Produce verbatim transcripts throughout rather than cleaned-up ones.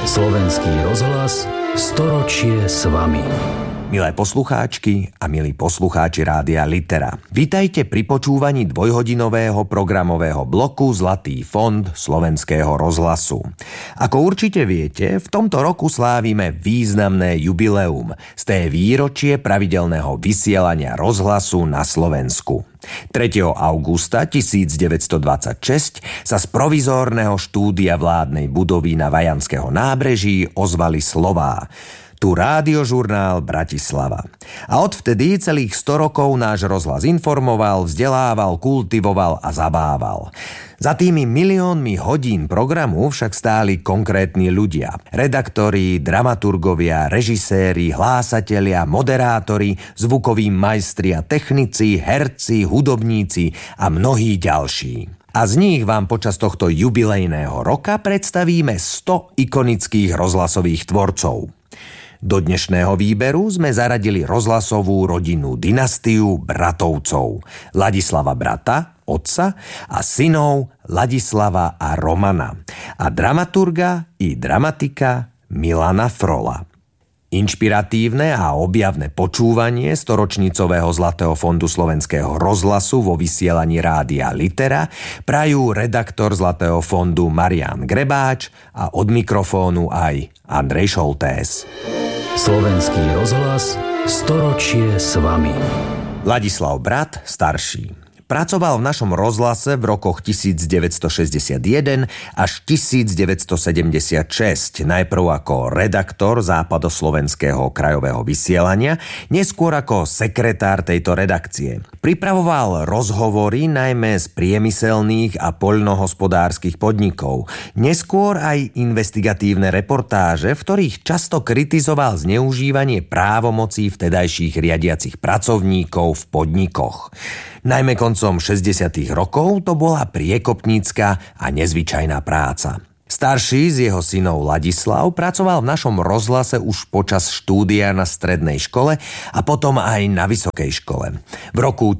Slovenský rozhlas, storočie s vami. Milé poslucháčky a milí poslucháči Rádia Litera. Vitajte pri počúvaní dvojhodinového programového bloku Zlatý fond Slovenského rozhlasu. Ako určite viete, v tomto roku slávime významné jubileum, z té výročie pravidelného vysielania rozhlasu na Slovensku. tretieho augusta tisícdeväťstodvadsaťšesť sa z provizórneho štúdia vládnej budovy na Vajanského nábreží ozvali slová: Tu rádiožurnál Bratislava. A odvtedy celých sto rokov náš rozhlas informoval, vzdelával, kultivoval a zabával. Za tými miliónmi hodín programu však stáli konkrétni ľudia. Redaktori, dramaturgovia, režiséri, hlásatelia, moderátori, zvukoví majstri a technici, herci, hudobníci a mnohí ďalší. A z nich vám počas tohto jubilejného roka predstavíme sto ikonických rozhlasových tvorcov. Do dnešného výberu sme zaradili rozhlasovú rodinnú dynastiu Bratovcov. Ladislava brata, otca a synov Ladislava a Romana. A dramaturga i dramatika Milana Frola. Inšpiratívne a objavné počúvanie storočnicového Zlatého fondu Slovenského rozhlasu vo vysielaní Rádia Litera prajú redaktor Zlatého fondu Marián Grebáč a od mikrofónu aj Andrej Šoltés. Slovenský rozhlas, storočie s vami. Ladislav brat, starší. Pracoval v našom rozhlase v rokoch devätnásťstošesťdesiatjeden až devätnásťstosedemdesiatšesť, najprv ako redaktor západoslovenského krajového vysielania, neskôr ako sekretár tejto redakcie. Pripravoval rozhovory najmä z priemyselných a poľnohospodárskych podnikov, neskôr aj investigatívne reportáže, v ktorých často kritizoval zneužívanie právomocí vtedajších riadiacich pracovníkov v podnikoch. Najmä koncom šesťdesiatych rokov to bola priekopnícka a nezvyčajná práca. Starší z jeho synov Ladislav pracoval v našom rozhlase už počas štúdia na strednej škole a potom aj na vysokej škole. V roku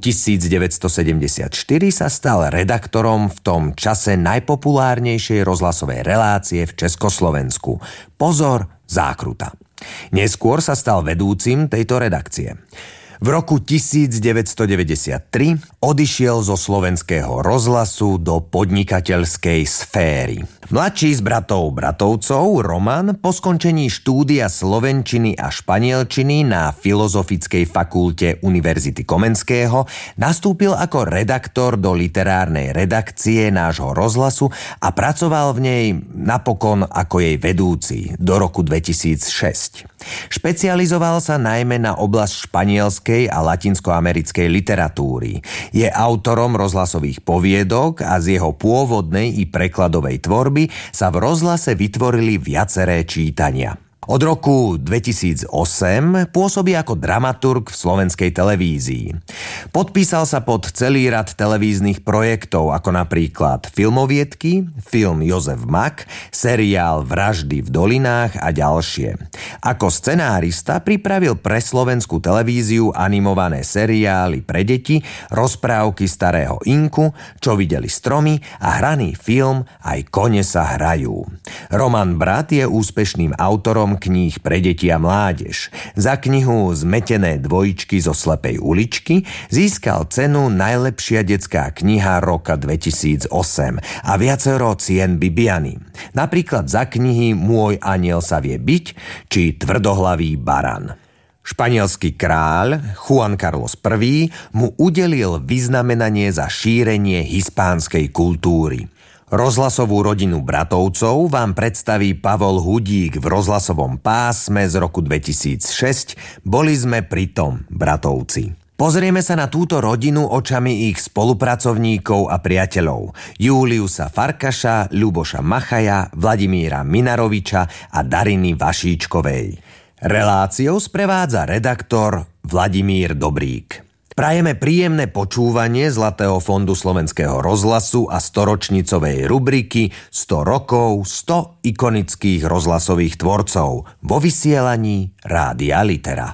devätnásťstosedemdesiatštyri sa stal redaktorom v tom čase najpopulárnejšej rozhlasovej relácie v Československu. Pozor, zákruta. Neskôr sa stal vedúcim tejto redakcie. V roku devätnásťstodeväťdesiattri odišiel zo slovenského rozhlasu do podnikateľskej sféry. Mladší z bratov Bratovcov, Roman, po skončení štúdia slovenčiny a španielčiny na Filozofickej fakulte Univerzity Komenského nastúpil ako redaktor do literárnej redakcie nášho rozhlasu a pracoval v nej napokon ako jej vedúci do roku dvetisícšesť. Špecializoval sa najmä na oblasť španielskej a latinskoamerickej literatúry. Je autorom rozhlasových poviedok a z jeho pôvodnej i prekladovej tvorby sa v rozhlase vytvorili viaceré čítania. Od roku dvetisícosem pôsobí ako dramaturg v slovenskej televízii. Podpísal sa pod celý rad televíznych projektov, ako napríklad Filmoviedky, film Jozef Mak, seriál Vraždy v dolinách a ďalšie. Ako scenárista pripravil pre slovenskú televíziu animované seriály pre deti, rozprávky Starého Inku, Čo videli stromy a hraný film Aj kone sa hrajú. Roman Brat je úspešným autorom kníh pre deti a mládež. Za knihu Zmetené dvojičky zo slepej uličky získal cenu Najlepšia detská kniha roka dvetisícosem a viacero cien Bibiany. Napríklad za knihy Môj aniel sa vie byť či Tvrdohlavý baran. Španielský kráľ Juan Carlos I mu udelil vyznamenanie za šírenie hispánskej kultúry. Rozhlasovú rodinu Bratovcov vám predstaví Pavol Hudík v rozhlasovom pásme z roku dvetisícšesť. Boli sme pri tom, Bratovci. Pozrieme sa na túto rodinu očami ich spolupracovníkov a priateľov. Júliusa Farkaša, Ľuboša Machaja, Vladimíra Minaroviča a Dariny Vašíčkovej. Reláciou sprevádza redaktor Vladimír Dobrík. Prajeme príjemné počúvanie Zlatého fondu Slovenského rozhlasu a storočnicovej rubriky sto rokov, sto ikonických rozhlasových tvorcov vo vysielaní Rádia Litera.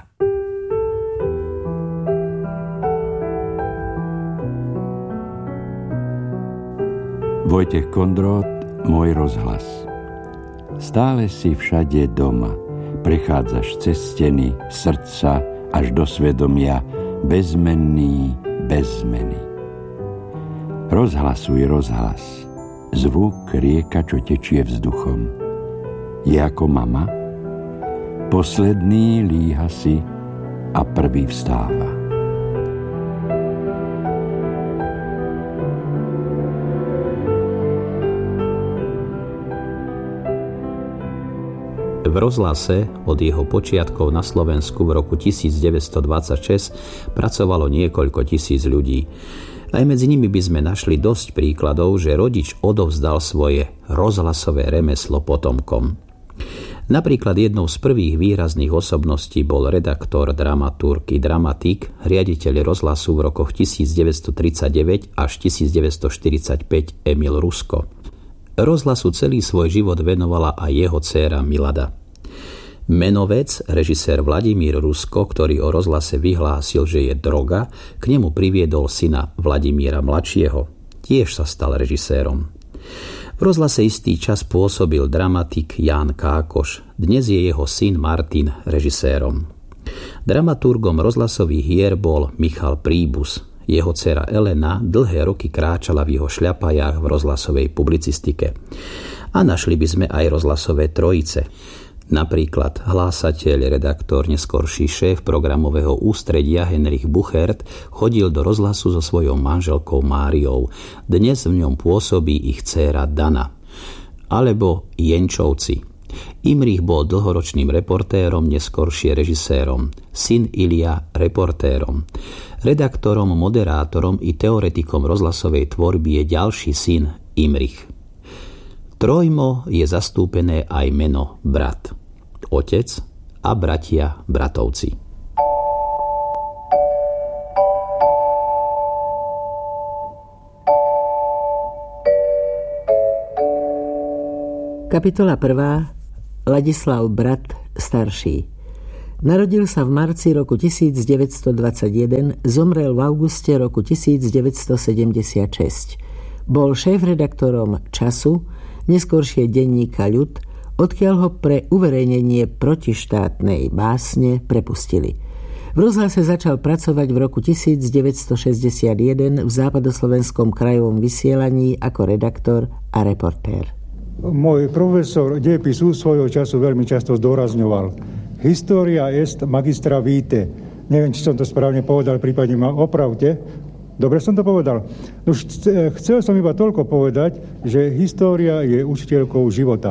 Vojtech Kondrot, Môj rozhlas. Stále si všade doma. Prechádzaš cez steny srdca až do svedomia, bezmenný, bez zmeny. Rozhlasuj rozhlas. Zvuk rieka, čo tečie vzduchom. Je ako mama? Posledný líha si a prvý vstáva. V rozhlase od jeho počiatkov na Slovensku v roku devätnásťstodvadsaťšesť pracovalo niekoľko tisíc ľudí. Aj medzi nimi by sme našli dosť príkladov, že rodič odovzdal svoje rozhlasové remeslo potomkom. Napríklad jednou z prvých výrazných osobností bol redaktor, dramaturg i dramatik, riaditeľ rozhlasu v rokoch devätnásťtridsaťdeväť až devätnásťštyridsaťpäť Emil Rusko. Rozhlasu celý svoj život venovala aj jeho dcéra Milada. Menovec, režisér Vladimír Rusko, ktorý o rozhlase vyhlásil, že je droga, k nemu priviedol syna Vladimíra mladšieho. Tiež sa stal režisérom. V rozhlase istý čas pôsobil dramatik Ján Kákoš. Dnes je jeho syn Martin režisérom. Dramaturgom rozhlasových hier bol Michal Príbus. Jeho dcera Elena dlhé roky kráčala v jeho šľapajách v rozhlasovej publicistike. A našli by sme aj rozhlasové trojice. Napríklad hlásateľ, redaktor, neskorší šéf programového ústredia Henrich Buchert chodil do rozhlasu so svojou manželkou Máriou. Dnes v ňom pôsobí ich dcéra Dana. Alebo Jenčovci. Imrich bol dlhoročným reportérom, neskoršie režisérom. Syn Ilia reportérom. Redaktorom, moderátorom i teoretikom rozhlasovej tvorby je ďalší syn Imrich. Trojmo je zastúpené aj meno brat, otec a bratia bratovci. Kapitola prvá. Ladislav Brat starší. Narodil sa v marci roku devätnásťstodvadsaťjeden, zomrel v auguste roku devätnásťsedemdesiatšesť. Bol šéf-redaktorom Času, neskoršie denníka Ľud, odkiaľ ho pre uverejnenie protištátnej básne prepustili. V rozhlase začal pracovať v roku devätnásťšesťdesiatjeden v západoslovenskom krajovom vysielaní ako redaktor a reportér. Môj profesor dejepisu svojho času veľmi často zdôrazňoval: História est magistra vitae. Neviem, či som to správne povedal, prípadne ma opravte. Dobre som to povedal? Už chcel som iba toľko povedať, že história je učiteľkou života.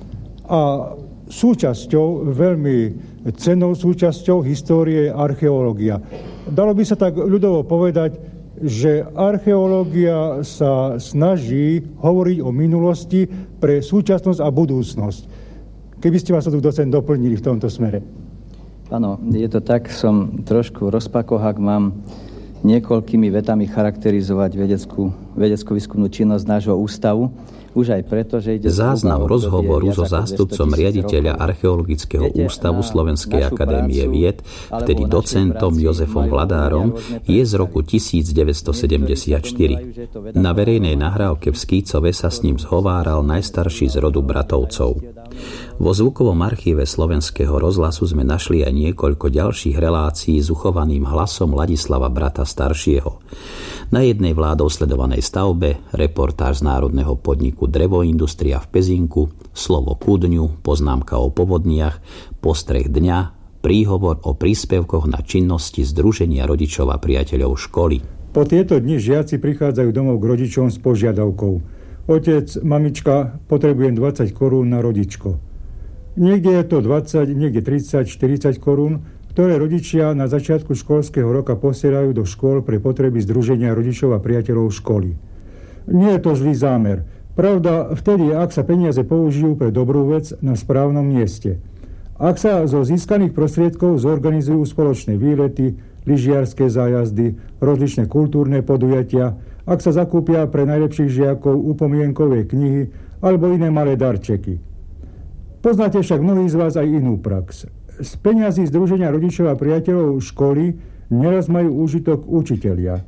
A súčasťou, veľmi cennou súčasťou histórie je archeológia. Dalo by sa tak ľudovo povedať, že archeológia sa snaží hovoriť o minulosti pre súčasnosť a budúcnosť. Keby ste ma sa tu docent doplnili v tomto smere. Áno, je to tak, som trošku rozpakoch, ak mám niekoľkými vetami charakterizovať vedeckú, vedeckú-výskumnú činnosť nášho ústavu. Už aj preto, že ide záznam rozhovoru so zástupcom riaditeľa Archeologického ústavu Slovenskej akadémie vied, vtedy docentom Jozefom Vladárom, je z roku devätnásťsedemdesiatštyri. Na verejnej nahrávke v Skícove sa s ním zhováral najstarší z rodu Bratovcov. Vo zvukovom archíve Slovenského rozhlasu sme našli aj niekoľko ďalších relácií s uchovaným hlasom Ladislava Brata staršieho. Na jednej vládou sledovanej stavbe, reportáž z národného podniku Drevoindustria v Pezinku, slovo ku dňu, poznámka o povodniach, postreh dňa, príhovor o príspevkoch na činnosti Združenia rodičov a priateľov školy. Po tieto dni žiaci prichádzajú domov k rodičom s požiadavkou: Otec, mamička, potrebujem dvadsať korún na rodičko. Niekde je to dvadsať, niekde tridsať, štyridsať korún, ktoré rodičia na začiatku školského roka posielajú do škôl pre potreby Združenia rodičov a priateľov školy. Nie je to zlý zámer. Pravda, vtedy, ak sa peniaze použijú pre dobrú vec na správnom mieste. Ak sa zo získaných prostriedkov zorganizujú spoločné výlety, lyžiarske zájazdy, rozličné kultúrne podujatia, ak sa zakúpia pre najlepších žiakov upomienkové knihy alebo iné malé darčeky. Poznáte však mnohí z vás aj inú prax. Z peňazí Združenia rodičov a priateľov školy neraz majú úžitok učitelia.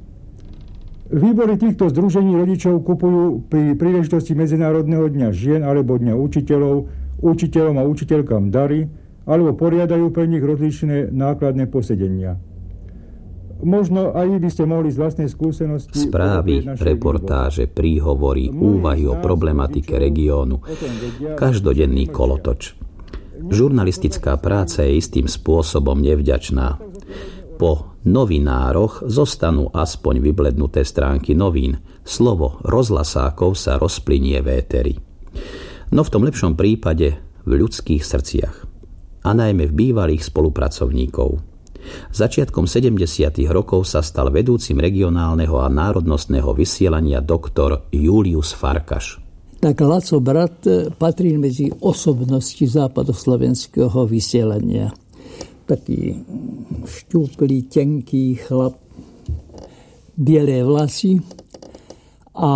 Výbory týchto združení rodičov kupujú pri príležitosti Medzinárodného dňa žien alebo Dňa učiteľov učiteľom a učiteľkám dary, alebo poriadajú pre nich rozličné nákladné posedenia. Možno aj vy by ste mohli z vlastnej skúsenosti... Správy, reportáže, príhovory, úvahy o problematike regiónu. Každodenný kolotoč. Žurnalistická práca je istým spôsobom nevďačná. Po novinároch zostanú aspoň vyblednuté stránky novín. Slovo rozhlasákov sa rozplynie v éteri. No v tom lepšom prípade v ľudských srdciach. A najmä v bývalých spolupracovníkov. Začiatkom sedemdesiatych rokov sa stal vedúcim regionálneho a národnostného vysielania doktor Julius Farkaš. Tak Laco brat patrí medzi osobnosti západoslovenského vysielania. Taký šťuplý, tenký chlap, bielé vlasy. A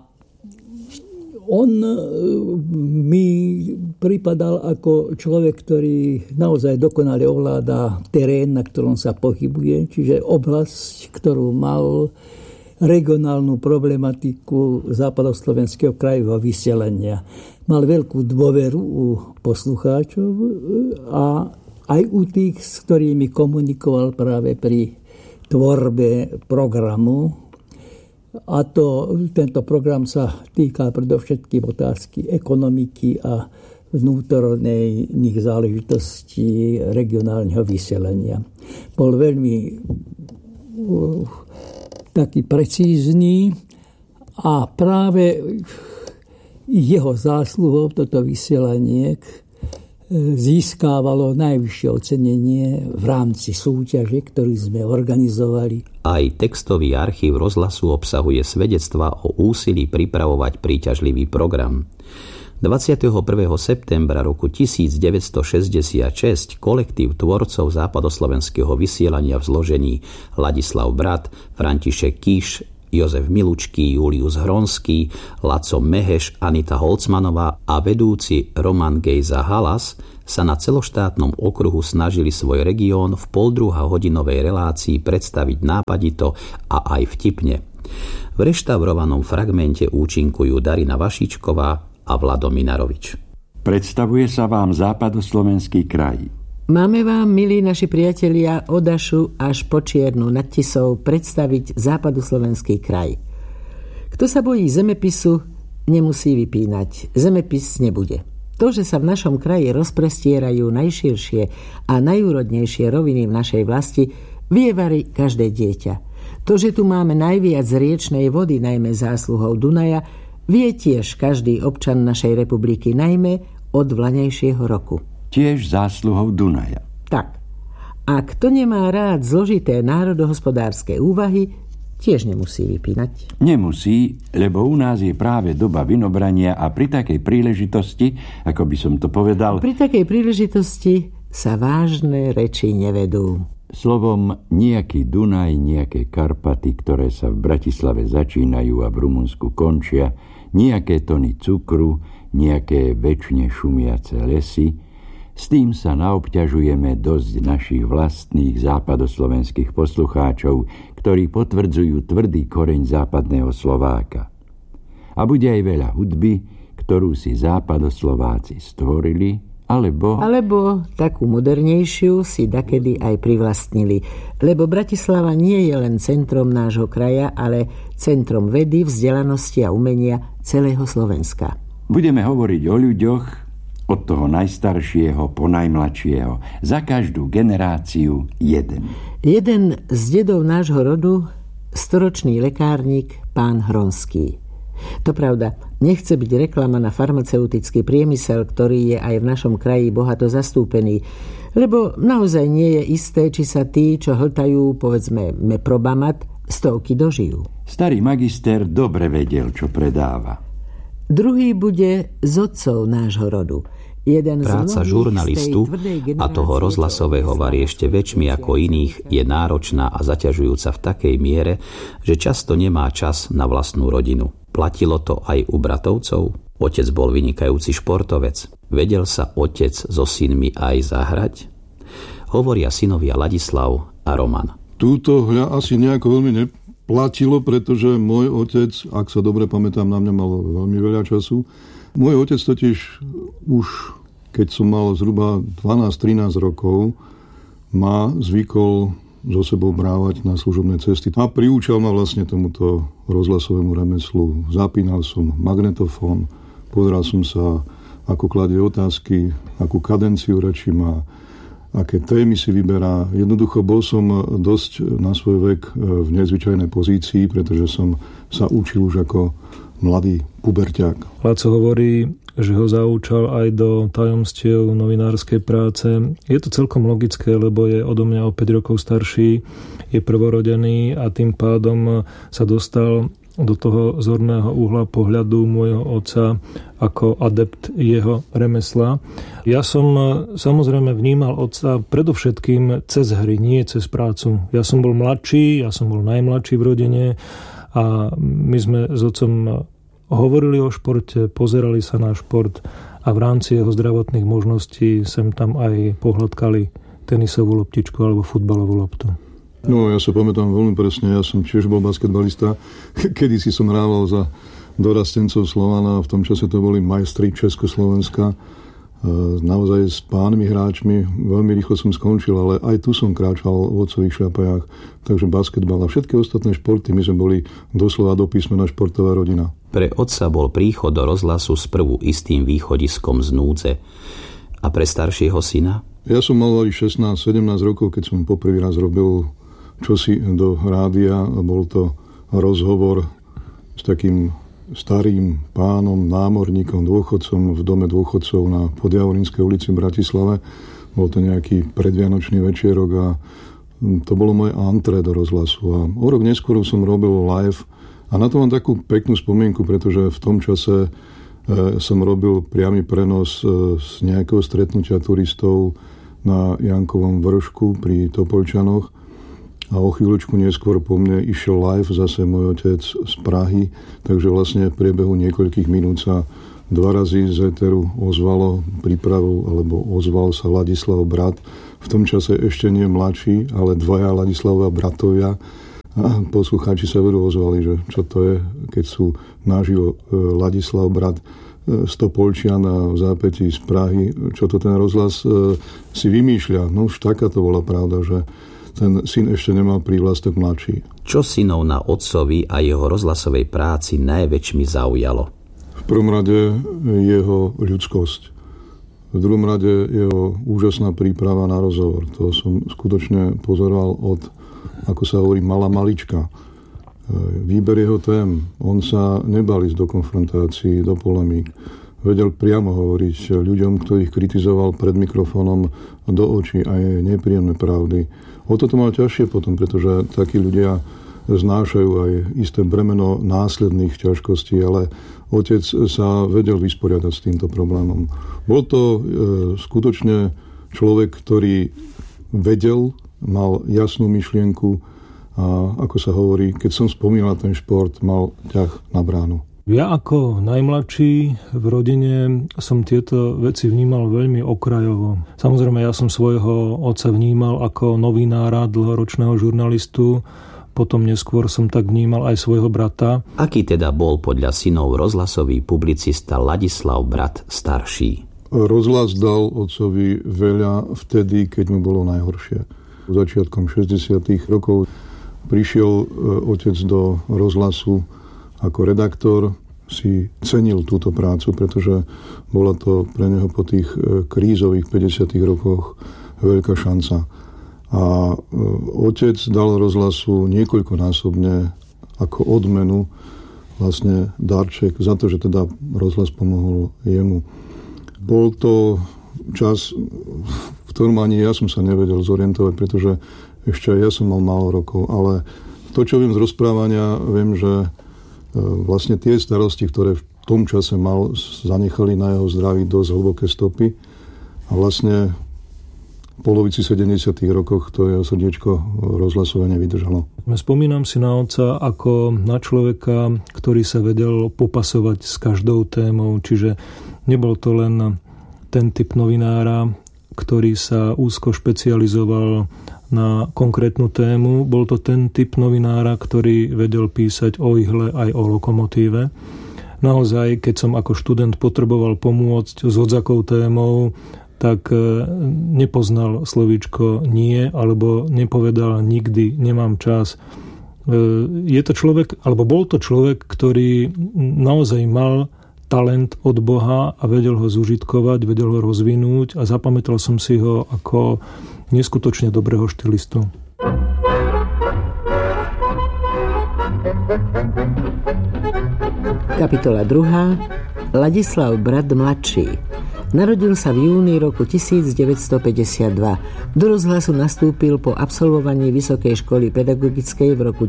on mi pripadal ako človek, ktorý naozaj dokonale ovláda terén, na ktorom sa pohybuje, čiže oblasť, ktorú mal regionálnu problematiku západoslovenského krajového vysielania. Mal veľkú dôveru u poslucháčov a aj u tých, s ktorými komunikoval práve pri tvorbe programu. A to, tento program sa týka predovšetkým otázky ekonomiky a vnútorných záležitostí regionálneho vysielania. Bol veľmi uh, taký precízny a práve jeho zásluhou toto vysielanie získávalo najvyššie ocenenie v rámci súťaže, ktorú sme organizovali. Aj textový archív rozhlasu obsahuje svedectvá o úsilí pripravovať príťažlivý program. dvadsiateho prvého septembra roku tisícdeväťstošesťdesiatšesť kolektív tvorcov západoslovenského vysielania v zložení Ladislav Brat, František Kiš, Jozef Milučký, Julius Hronský, Laco Meheš, Anita Holcmanová a vedúci Roman Gejza Halas sa na celoštátnom okruhu snažili svoj región v poldruha hodinovej relácii predstaviť nápadito a aj vtipne. V reštaurovanom fragmente účinkujú Darina Vašičková a Vlado Minarovič. Predstavuje sa vám západoslovenský kraj. Máme vám, milí naši priatelia, od Ašu až po Čiernu nad Tisou predstaviť západoslovenský kraj. Kto sa bojí zemepisu, nemusí vypínať. Zemepis nebude. To, že sa v našom kraji rozprestierajú najširšie a najúrodnejšie roviny v našej vlasti, vie vari každé dieťa. To, že tu máme najviac riečnej vody, najmä zásluhou Dunaja, vie tiež každý občan našej republiky, najmä od vlaňajšieho roku. Tiež zásluhou Dunaja. Tak. A kto nemá rád zložité národohospodárske úvahy, tiež nemusí vypínať. Nemusí, lebo u nás je práve doba vinobrania a pri takej príležitosti, ako by som to povedal... Pri takej príležitosti sa vážne reči nevedú. Slovom, nejaký Dunaj, nejaké Karpaty, ktoré sa v Bratislave začínajú a v Rumunsku končia, nejaké tony cukru, nejaké večne šumiace lesy, s tým sa naobťažujeme dosť našich vlastných západoslovenských poslucháčov, ktorí potvrdzujú tvrdý koreň západného Slováka. A bude aj veľa hudby, ktorú si západoslováci stvorili, alebo... Alebo takú modernejšiu si dakedy aj privlastnili, lebo Bratislava nie je len centrom nášho kraja, ale centrom vedy, vzdelanosti a umenia celého Slovenska. Budeme hovoriť o ľuďoch, od toho najstaršieho po najmladšieho. Za každú generáciu jeden. Jeden z dedov nášho rodu, storočný lekárnik, pán Hronský. To pravda, nechce byť reklama na farmaceutický priemysel, ktorý je aj v našom kraji bohato zastúpený, lebo naozaj nie je isté, či sa tí, čo hltajú, povedzme, meprobamat, stovky dožijú. Starý magister dobre vedel, čo predáva. Druhý bude z otcov nášho rodu. Jeden Práca žurnalistu a toho rozhlasového varí ešte väčšmi ako iných je náročná a zaťažujúca v takej miere, že často nemá čas na vlastnú rodinu. Platilo to aj u bratovcov. Otec bol vynikajúci športovec. Vedel sa otec so synmi aj zahrať? Hovoria synovia Ladislav a Roman. Túto hľa asi nejako veľmi neplatilo, pretože môj otec, ak sa dobre pamätám, na mňa mal veľmi veľa času. Môj otec totiž už keď som mal zhruba dvanásť trinásť rokov, ma zvykol so sebou brávať na služobné cesty. A priúčal ma vlastne tomuto rozhlasovému remeslu. Zapínal som magnetofón, pozeral som sa, ako kladie otázky, akú kadenciu reči má, aké témy si vyberá. Jednoducho bol som dosť na svoj vek v nezvyčajnej pozícii, pretože som sa učil už ako mladý puberťák. Laco hovorí, že ho zaúčal aj do tajomstiev novinárskej práce. Je to celkom logické, lebo je odo mňa o päť rokov starší, je prvorodený a tým pádom sa dostal do toho zorného uhla pohľadu môjho otca ako adept jeho remesla. Ja som samozrejme vnímal otca predovšetkým cez hry, nie cez prácu. Ja som bol mladší, ja som bol najmladší v rodine a my sme s otcom hovorili o športe, pozerali sa na šport a v rámci jeho zdravotných možností sem tam aj pohľadkali tenisovú loptičku alebo futbalovú loptu. No, ja sa pamätám veľmi presne, ja som tiež bol basketbalista. Kedy si som hrával za dorastencov Slovana, v tom čase to boli majstri Československa. Naozaj s pánmi hráčmi, veľmi rýchlo som skončil, ale aj tu som kráčal v otcových šľapajách. Takže basketbal a všetky ostatné športy, my sme boli doslova do písmena športová rodina. Pre otca bol príchod do rozhlasu sprvu istým východiskom z núdze. A pre staršieho syna? Ja som mal šestnásť sedemnásť rokov, keď som poprvý raz robil čosi do rádia a bol to rozhovor s takým starým pánom, námorníkom, dôchodcom v dome dôchodcov na Podjavorínskej ulici v Bratislave. Bol to nejaký predvianočný večierok a to bolo moje antré do rozhlasu. A o rok neskôr som robil live a na to mám takú peknú spomienku, pretože v tom čase e, som robil priamy prenos e, z nejakého stretnutia turistov na Jankovom vršku pri Topolčanoch. A o chvíľočku neskôr po mne išiel live zase môj otec z Prahy, takže vlastne v priebehu niekoľkých minút sa dva razy z éteru ozvalo prípravu, alebo ozval sa Ladislav brat. V tom čase ešte nie mladší, ale dvaja Ladislava bratovia. A poslucháči sa veru ozvali, že čo to je, keď sú naživo Ladislav brat z Topolčian a v zápätí z Prahy, čo to ten rozhlas si vymýšľa. No už taká to bola pravda, že ten syn ešte nemal prívlastok mladší. Čo synov na otcovi a jeho rozhlasovej práci najväčšmi zaujalo? V prvom rade jeho ľudskosť. V druhom rade jeho úžasná príprava na rozhovor. To som skutočne pozoroval od, ako sa hovorí, mala malička. Výber jeho tém. On sa nebal ísť do konfrontácií, do polemík. Vedel priamo hovoriť ľuďom, ktorých kritizoval pred mikrofónom do očí aj nepríjemné pravdy. O toto mal ťažšie potom, pretože takí ľudia znášajú aj isté bremeno následných ťažkostí, ale otec sa vedel vysporiadať s týmto problémom. Bol to e, skutočne človek, ktorý vedel, mal jasnú myšlienku a ako sa hovorí, keď som spomínal ten šport, mal ťah na bránu. Ja ako najmladší v rodine som tieto veci vnímal veľmi okrajovo. Samozrejme, ja som svojho otca vnímal ako novinára, dlhoročného žurnalistu, potom neskôr som tak vnímal aj svojho brata. Aký teda bol podľa synov rozhlasový publicista Ladislav brat starší? Rozhlas dal otcovi veľa vtedy, keď mu bolo najhoršie. Začiatkom šesťdesiatych rokov prišiel otec do rozhlasu ako redaktor, si cenil túto prácu, pretože bola to pre neho po tých krízových päťdesiatych rokoch veľká šanca. A otec dal rozhlasu niekoľkonásobne ako odmenu vlastne darček za to, že teda rozhlas pomohol jemu. Bol to čas, v ktorom ani ja som sa nevedel zorientovať, pretože ešte aj ja som mal málo rokov, ale to, čo viem z rozprávania, viem, že vlastne tie starosti, ktoré v tom čase mal, zanechali na jeho zdraví dosť hlboké stopy a vlastne v polovici sedemdesiatych rokoch to jeho srdiečko rozhlasové nevydržalo. Spomínam si na otca ako na človeka, ktorý sa vedel popasovať s každou témou, čiže nebol to len ten typ novinára, ktorý sa úzko špecializoval na konkrétnu tému. Bol to ten typ novinára, ktorý vedel písať o ihle aj o lokomotíve. naozaj, keď som ako študent potreboval pomôcť s hodzakou témou, tak nepoznal slovíčko nie, alebo nepovedal nikdy, nemám čas. Je to človek, alebo bol to človek, ktorý naozaj mal talent od Boha a vedel ho zužitkovať, vedel ho rozvinúť a zapamätal som si ho ako neskutočne dobrého štilistu. Kapitola druhá. Ladislav Brat mladší. Narodil sa v júni roku tisícdeväťstopäťdesiatdva. Do rozhlasu nastúpil po absolvovaní Vysokej školy pedagogickej v roku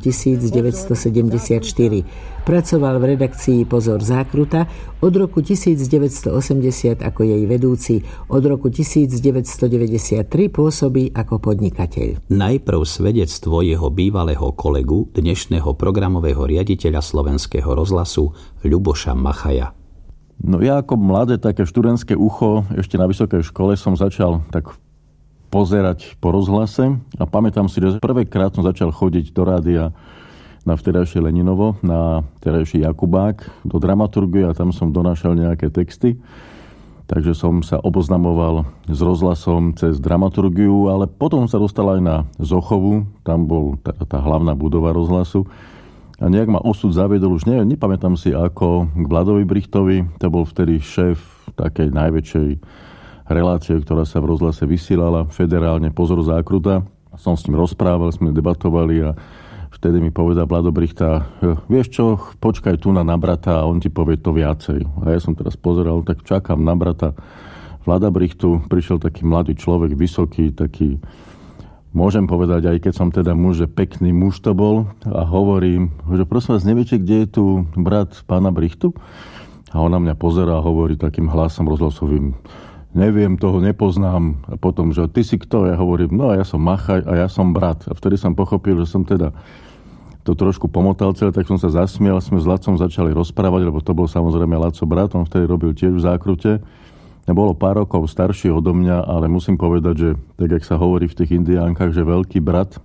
tisícdeväťstosedemdesiatštyri. Pracoval v redakcii Pozor Zákruta od roku tisícdeväťstoosemdesiat ako jej vedúci. Od roku tisícdeväťstodeväťdesiattri pôsobí ako podnikateľ. Najprv svedectvo jeho bývalého kolegu, dnešného programového riaditeľa Slovenského rozhlasu Ľuboša Machaja. No ja ako mladé také študentské ucho ešte na vysokej škole som začal tak pozerať po rozhlase a pamätám si, že prvýkrát som začal chodiť do rádia na vtedajšie Leninovo, na vtedajší Jakubák, do dramaturgie a tam som donášal nejaké texty. Takže som sa oboznamoval s rozhlasom cez dramaturgiu, ale potom sa dostal aj na Zochovu, tam bol tá, tá hlavná budova rozhlasu. A nejak ma osud zaviedol, už ne, nepamätám si ako k Vladovi Brichtovi, to bol vtedy šéf takej najväčšej relácie, ktorá sa v rozhlase vysielala, federálne Pozor Zákruta. Som s ním rozprával, sme debatovali a vtedy mi povedal Vlado Brichta, vieš čo, počkaj tu na, na brata a on ti povie to viacej. A ja som teraz pozeral, tak čakám na brata Vlada Brichtu, prišiel taký mladý človek, vysoký, taký, môžem povedať, aj keď som teda muž, že pekný muž to bol a hovorím, že prosím vás, neviete, kde je tu brat pána Brichtu? A on na mňa pozerá a hovorí takým hlasom rozhlasovým, neviem, toho nepoznám. A potom, že ty si kto? Ja hovorím, no ja som Machaj a ja som brat. A vtedy som pochopil, že som teda to trošku pomotal celé, tak som sa zasmiel, sme s Lacom začali rozprávať, lebo to bol samozrejme Laco brat, on vtedy robil tiež v Zákrute. Bolo pár rokov starší odo mňa, ale musím povedať, že tak, jak sa hovorí v tých indiánkach, že veľký brat,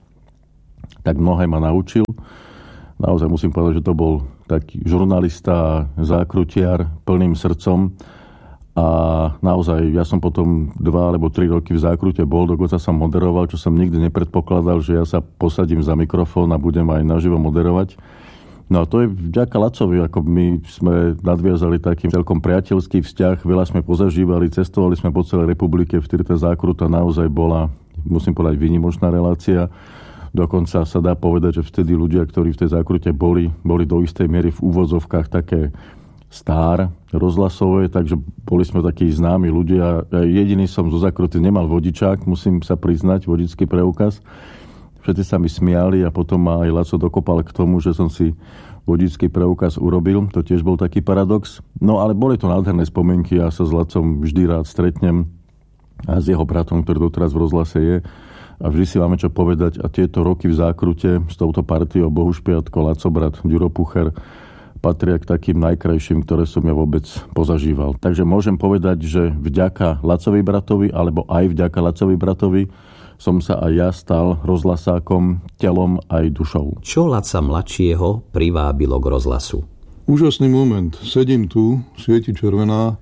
tak mnohé ma naučil. Naozaj musím povedať, že to bol taký žurnalista, zákrutiar, plným srdcom. A naozaj, ja som potom dva alebo tri roky v Zákrute bol, dokonca som moderoval, čo som nikdy nepredpokladal, že ja sa posadím za mikrofón a budem aj naživo moderovať. No a to je vďaka Lacovi, ako my sme nadviazali taký celkom priateľský vzťah, veľa sme pozažívali, cestovali sme po celej republike, vtedy tá Zákruta naozaj bola, musím povedať, výnimočná relácia. Dokonca sa dá povedať, že vtedy ľudia, ktorí v tej Zákrute boli, boli do istej miery v úvodzovkách také star rozhlasové, takže boli sme takí známi ľudia. Jediný som zo Zákruty nemal vodičák, musím sa priznať, vodický preukaz. Všetci sa mi smiali a potom ma aj Laco dokopal k tomu, že som si vodický preukaz urobil. To tiež bol taký paradox. No ale boli to nádherné spomienky. Ja sa s Lacom vždy rád stretnem a s jeho bratom, ktorý doteraz v rozhlase je. A vždy si máme čo povedať. A tieto roky v Zákrute s touto partiou Bohuš Piatko, Laco brat, Ďuro Pucher patria k takým najkrajším, ktoré som ja vôbec pozažíval. Takže môžem povedať, že vďaka Lacovi bratovi, alebo aj vďaka Lacovi bratovi som sa aj ja stal rozhlasákom, telom aj dušou. Čo Laca mladšieho privábilo k rozhlasu? Úžasný moment. Sedím tu, svieti červená.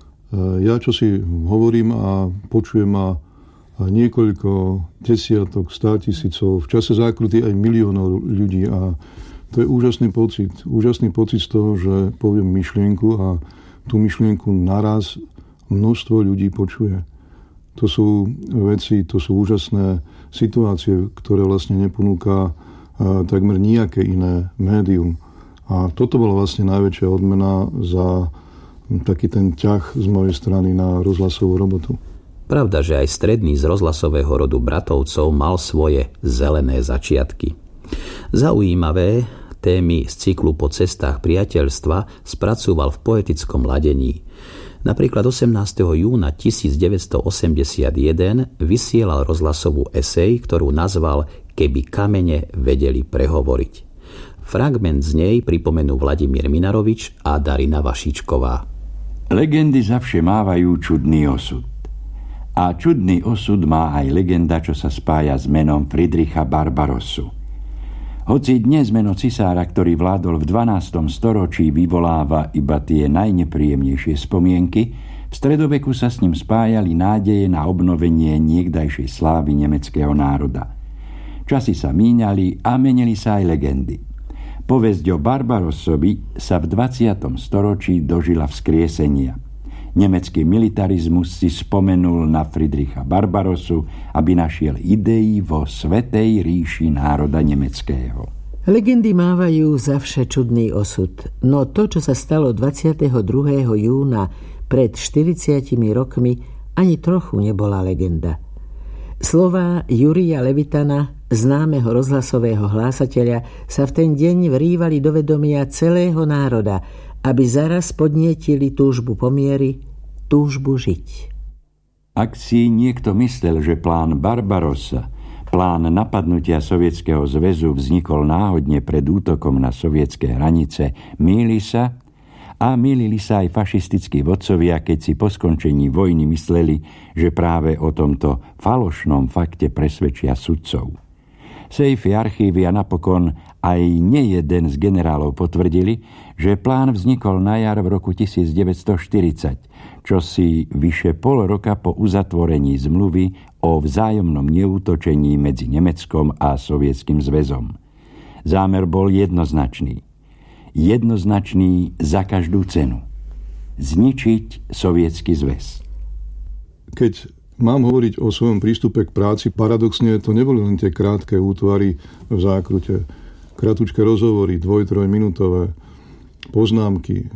Ja čo si hovorím a počujem a niekoľko desiatok, státisícov, v čase Zákruty aj miliónov ľudí. A to je úžasný pocit. Úžasný pocit z toho, že poviem myšlienku a tú myšlienku naraz množstvo ľudí počuje. To sú veci, to sú úžasné situácie, ktoré vlastne neponúka takmer nejaké iné médium. A toto bola vlastne najväčšia odmena za taký ten ťah z mojej strany na rozhlasovú robotu. Pravda, že aj stredný z rozhlasového rodu Bratovcov mal svoje zelené začiatky. Zaujímavé témy z cyklu Po cestách priateľstva spracúval v poetickom ladení. Napríklad osemnásteho júna tisícdeväťstoosemdesiatjeden vysielal rozhlasovú esej, ktorú nazval Keby kamene vedeli prehovoriť. Fragment z nej pripomenú Vladimír Minarovič a Darina Vašičková. Legendy zavše mávajú čudný osud. A čudný osud má aj legenda, čo sa spája s menom Friedricha Barbarossu. Hoci dnes meno cisára, ktorý vládol v dvanástom storočí, vyvoláva iba tie najnepríjemnejšie spomienky, v stredoveku sa s ním spájali nádeje na obnovenie niekdajšej slávy nemeckého národa. Časy sa míňali a menili sa aj legendy. Povesť o Barbarossovi sa v dvadsiatom storočí dožila vzkriesenia. Nemecký militarizmus si spomenul na Friedricha Barbarossu, aby našiel idei vo svätej ríši národa nemeckého. Legendy mávajú zavše čudný osud, no to, čo sa stalo dvadsiateho druhého júna pred štyridsiatimi rokmi, ani trochu nebola legenda. Slová Jurija Levitana, známeho rozhlasového hlásateľa, sa v ten deň vrívali do vedomia celého národa, aby zaraz podnietili túžbu pomiery, túžbu žiť. Ak si niekto myslel, že plán Barbarossa, plán napadnutia Sovietskeho zväzu vznikol náhodne pred útokom na sovietské hranice, mýli sa a mýlili sa aj fašistickí vodcovia, keď si po skončení vojny mysleli, že práve o tomto falošnom fakte presvedčia sudcov. Sejfy, archívy a napokon aj nejeden z generálov potvrdili, že plán vznikol na jar v roku devätnásťstoštyridsať, čo si vyše pol roka po uzatvorení zmluvy o vzájomnom neútočení medzi Nemeckom a Sovietským zväzom. Zámer bol jednoznačný. Jednoznačný za každú cenu. Zničiť Sovietsky zväz. Keď mám hovoriť o svojom prístupe k práci, paradoxne to neboli len tie krátke útvary v zákrute. Kratučké rozhovory, dvoj, trojminútové poznámky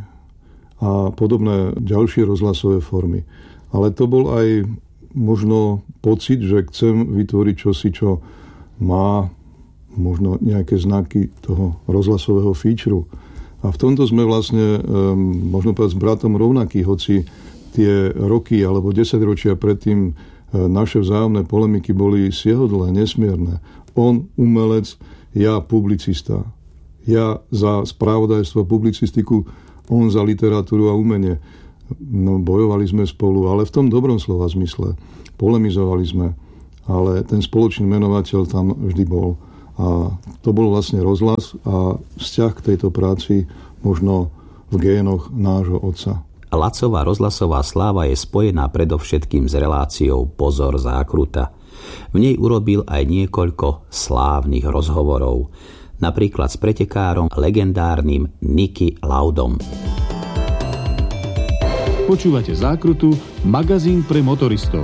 a podobné ďalšie rozhlasové formy. Ale to bol aj možno pocit, že chcem vytvoriť čosi, čo má možno nejaké znaky toho rozhlasového featureu. A v tomto sme vlastne, možno povedať, s bratom rovnakí, hoci tie roky alebo desaťročia predtým naše vzájomné polemiky boli siehodlé, nesmierne. On umelec, ja publicista. Ja za spravodajstvo, publicistiku, on za literatúru a umenie. No, bojovali sme spolu, ale v tom dobrom slova zmysle. Polemizovali sme, ale ten spoločný menovateľ tam vždy bol. A to bol vlastne rozhlas a vzťah k tejto práci možno v génoch nášho otca. Lacová rozhlasová sláva je spojená predovšetkým s reláciou Pozor zákruta. V nej urobil aj niekoľko slávnych rozhovorov, napríklad s pretekárom legendárnym Niki Laudom. Počúvate Zákrutu, magazín pre motoristov.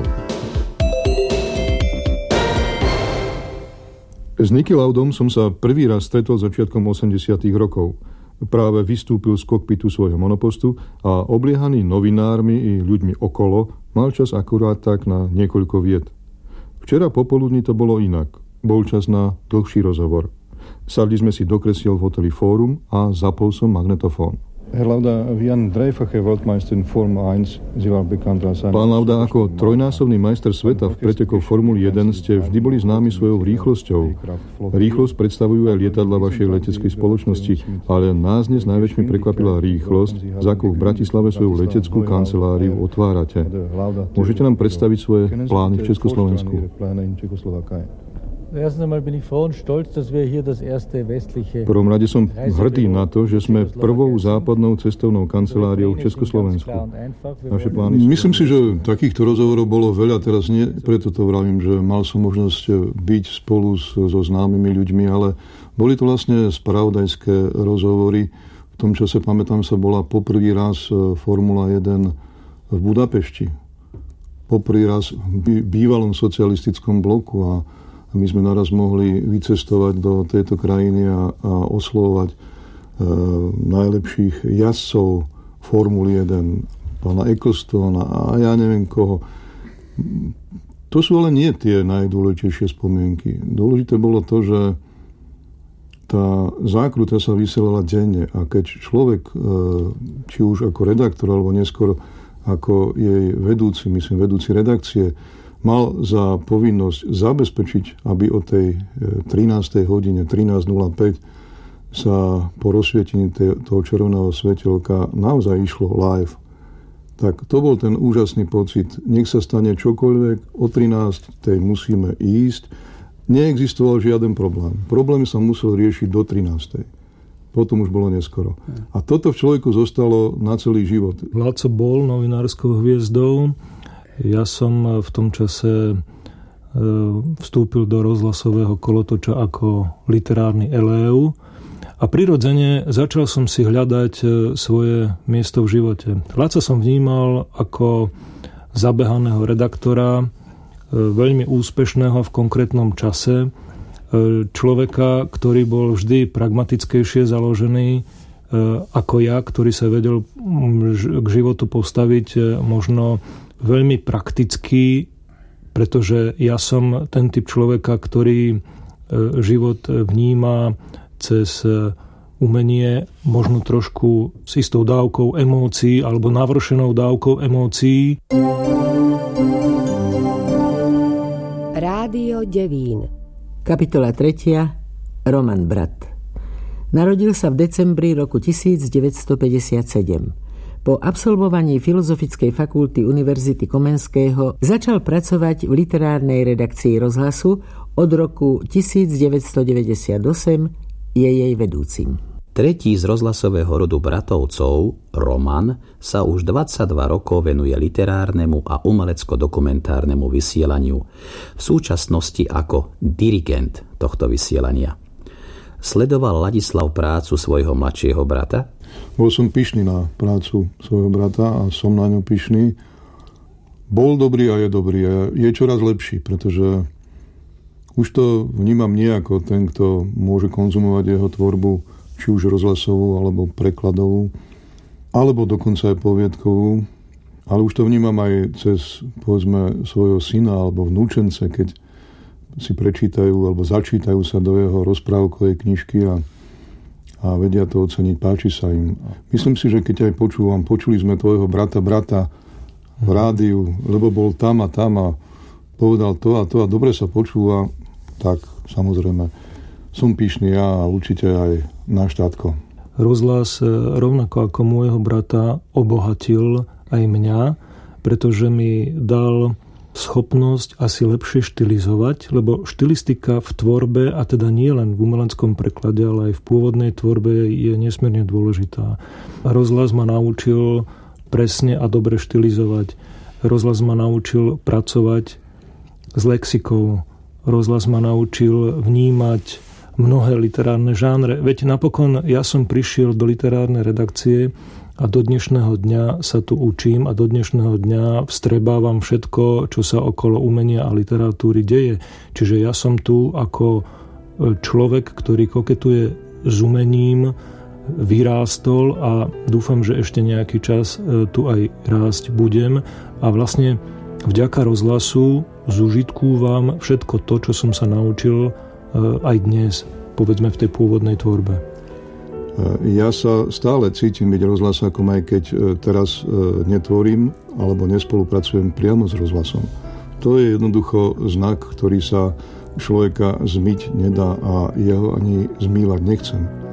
S Niki Laudom som sa prvý raz stretol začiatkom osemdesiatych rokov. Práve vystúpil z kokpitu svojho monopostu a obliehaný novinármi i ľuďmi okolo mal čas akurát tak na niekoľko viet. Včera popoludní to bolo inak. Bol čas na dlhší rozhovor. Sadli sme si do kresiel v hoteli Fórum a zapol som magnetofón. Herr Lauda, wie ein dreifacher Weltmeister in Formel eins, Sie waren bekannt als ein... Pán Lauda, ako trojnásobný majster sveta v pretekoch Formuly jeden ste vždy boli známi svojou rýchlosťou. Rýchlosť predstavujú aj lietadla vašej leteckej spoločnosti, ale nás dnes najväčšmi prekvapila rýchlosť, za akou v Bratislave svoju leteckú kanceláriu otvárate. Môžete nám predstaviť svoje plány v Československu? V prvom rade som hrdý na to, že sme prvou západnou cestovnou kanceláriou v Československu. Naše plány sú... Myslím si, že takýchto rozhovorov bolo veľa, teraz nie, preto to vravím, že mal som možnosť byť spolu so známymi ľuďmi, ale boli to vlastne spravodajské rozhovory. V tom čase, pamätám sa, bola poprvý raz Formula jeden v Budapešti. Poprvý raz v bývalom socialistickom bloku a my sme naraz mohli vycestovať do tejto krajiny a, a oslovovať e, najlepších jazdcov Formuly jeden, pána Ecclestona a ja neviem koho. To sú ale nie tie najdôležitejšie spomienky. Dôležité bolo to, že tá zákruta sa vysielala denne a keď človek, e, či už ako redaktor, alebo neskôr ako jej vedúci, myslím, vedúci redakcie, mal za povinnosť zabezpečiť, aby o tej trinástej hodine, trinásť nula päť sa po rozsvietení toho červeného svetelka naozaj išlo live. Tak to bol ten úžasný pocit. Nech sa stane čokoľvek, o trinástej musíme ísť neexistoval žiaden problém. Problém sa musel riešiť do trinástej. Potom už bolo neskoro. A toto v človeku zostalo na celý život. Laco bol novinárskou hviezdou. Ja som v tom čase vstúpil do rozhlasového kolotoča ako literárny elév a prirodzene začal som si hľadať svoje miesto v živote. Laca som vnímal ako zabehaného redaktora, veľmi úspešného v konkrétnom čase, človeka, ktorý bol vždy pragmatickejšie založený ako ja, ktorý sa vedel k životu postaviť možno veľmi prakticky, pretože ja som ten typ človeka, ktorý život vníma cez umenie, možno trošku s istou dávkou emócií alebo navršenou dávkou emócií. Rádio Devín. Kapitola tretia. Roman Brat. Narodil sa v decembri roku devätnásťstopäťdesiatsedem. Po absolvovaní Filozofickej fakulty Univerzity Komenského začal pracovať v literárnej redakcii rozhlasu. Od roku devätnásťstodeväťdesiatosem je jej vedúcim. Tretí z rozhlasového rodu Bratovcov, Roman, sa už dvadsaťdva rokov venuje literárnemu a umelecko-dokumentárnemu vysielaniu, v súčasnosti ako dirigent tohto vysielania. Sledoval Ladislav prácu svojho mladšieho brata? Bol som pyšný na prácu svojho brata a som na ňu pyšný. Bol dobrý a je dobrý a je čoraz lepší, pretože už to vnímam nie ako ten, kto môže konzumovať jeho tvorbu, či už rozhlasovú, alebo prekladovú, alebo dokonca aj poviedkovú, ale už to vnímam aj cez, povedzme, svojho syna alebo vnúčence, keď si prečítajú alebo začítajú sa do jeho rozprávkovej knižky a, a vedia to oceniť, páči sa im. Myslím si, že keď aj počúvam, počuli sme tvojho brata, brata v rádiu, lebo bol tam a tam a povedal to a to a dobre sa počúva, tak samozrejme som pyšný ja a určite aj náš tátko. Rozhlas rovnako ako môjho brata obohatil aj mňa, pretože mi dal schopnosť asi lepšie štilizovať, lebo štilistika v tvorbe, a teda nie len v umeleckom preklade, ale aj v pôvodnej tvorbe je nesmierne dôležitá. Rozhlas ma naučil presne a dobre štilizovať. Rozhlas ma naučil pracovať s lexikou. Rozhlas ma naučil vnímať mnohé literárne žánre. Veď napokon ja som prišiel do literárnej redakcie a do dnešného dňa sa tu učím a do dnešného dňa vstrebávam všetko, čo sa okolo umenia a literatúry deje. Čiže ja som tu ako človek, ktorý koketuje s umením, vyrástol a dúfam, že ešte nejaký čas tu aj rásť budem. A vlastne vďaka rozhlasu zužitkúvam všetko to, čo som sa naučil aj dnes, povedzme v tej pôvodnej tvorbe. Ja sa stále cítim byť rozhlasákom, aj keď teraz netvorím alebo nespolupracujem priamo s rozhlasom. To je jednoducho znak, ktorý sa človeka zmyť nedá a ja ho ani zmývať nechcem.